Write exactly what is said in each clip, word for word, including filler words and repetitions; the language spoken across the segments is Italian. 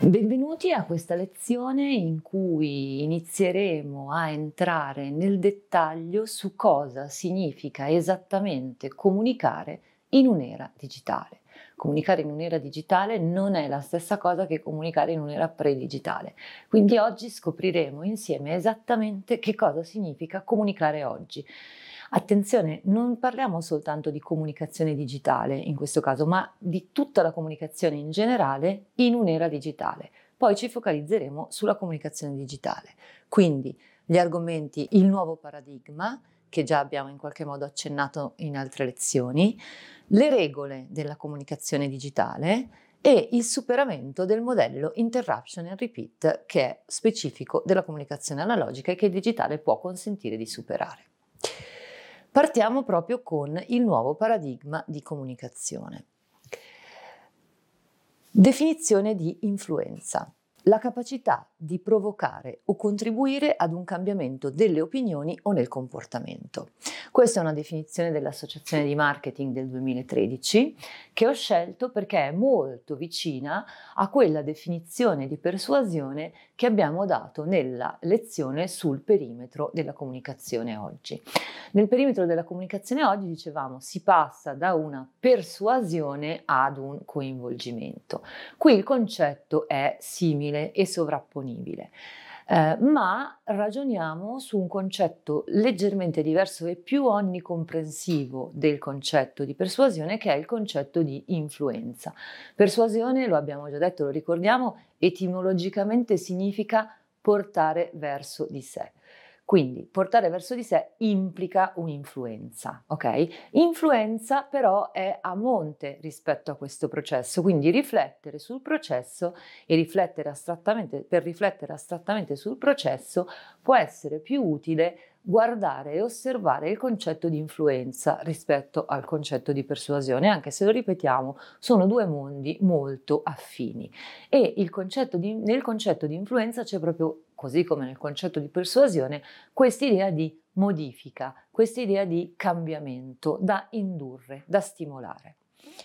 Benvenuti a questa lezione in cui inizieremo a entrare nel dettaglio su cosa significa esattamente comunicare in un'era digitale. Comunicare in un'era digitale non è la stessa cosa che comunicare in un'era pre-digitale, quindi oggi scopriremo insieme esattamente che cosa significa comunicare oggi. Attenzione, non parliamo soltanto di comunicazione digitale in questo caso, ma di tutta la comunicazione in generale in un'era digitale. Poi ci focalizzeremo sulla comunicazione digitale. Quindi gli argomenti, il nuovo paradigma, che già abbiamo in qualche modo accennato in altre lezioni, le regole della comunicazione digitale e il superamento del modello interruption and repeat, che è specifico della comunicazione analogica e che il digitale può consentire di superare. Partiamo proprio con il nuovo paradigma di comunicazione. Definizione di influenza. La capacità di provocare o contribuire ad un cambiamento delle opinioni o nel comportamento. Questa è una definizione dell'Associazione di Marketing del duemilatredici che ho scelto perché è molto vicina a quella definizione di persuasione che abbiamo dato nella lezione sul perimetro della comunicazione oggi. Nel perimetro della comunicazione oggi dicevamo si passa da una persuasione ad un coinvolgimento. Qui il concetto è simile e sovrapponibile, eh, ma ragioniamo su un concetto leggermente diverso e più onnicomprensivo del concetto di persuasione, che è il concetto di influenza. Persuasione, lo abbiamo già detto, lo ricordiamo, etimologicamente significa portare verso di sé. Quindi portare verso di sé implica un'influenza, ok? Influenza però è a monte rispetto a questo processo, quindi riflettere sul processo e riflettere astrattamente, per riflettere astrattamente sul processo può essere più utile guardare e osservare il concetto di influenza rispetto al concetto di persuasione, anche se lo ripetiamo, sono due mondi molto affini. E il concetto di, nel concetto di influenza c'è proprio, così come nel concetto di persuasione, quest'idea di modifica, quest'idea di cambiamento da indurre, da stimolare.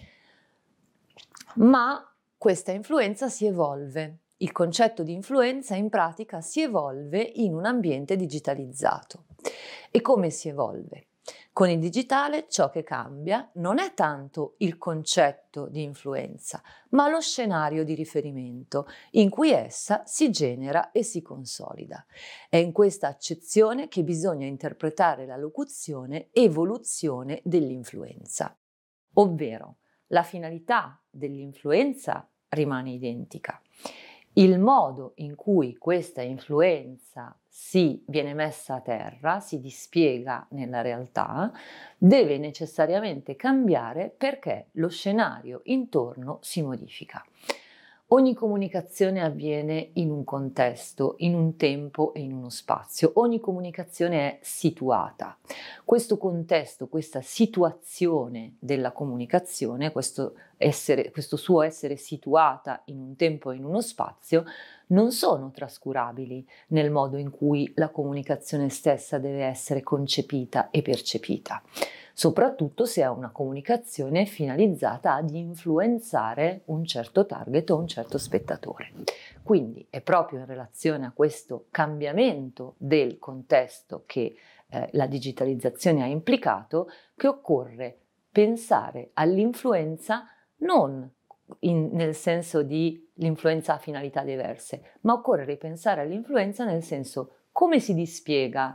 Ma questa influenza si evolve. Il concetto di influenza in pratica si evolve in un ambiente digitalizzato. E come si evolve? Con il digitale ciò che cambia non è tanto il concetto di influenza, ma lo scenario di riferimento in cui essa si genera e si consolida. È in questa accezione che bisogna interpretare la locuzione evoluzione dell'influenza, ovvero la finalità dell'influenza rimane identica. Il modo in cui questa influenza si viene messa a terra, si dispiega nella realtà, deve necessariamente cambiare perché lo scenario intorno si modifica. Ogni comunicazione avviene in un contesto, in un tempo e in uno spazio. Ogni comunicazione è situata. Questo contesto, questa situazione della comunicazione, questo, essere, questo suo essere situata in un tempo e in uno spazio, non sono trascurabili nel modo in cui la comunicazione stessa deve essere concepita e percepita, soprattutto se è una comunicazione finalizzata ad influenzare un certo target o un certo spettatore. Quindi è proprio in relazione a questo cambiamento del contesto che eh, la digitalizzazione ha implicato che occorre pensare all'influenza non in, nel senso di l'influenza ha finalità diverse, ma occorre ripensare all'influenza nel senso come si dispiega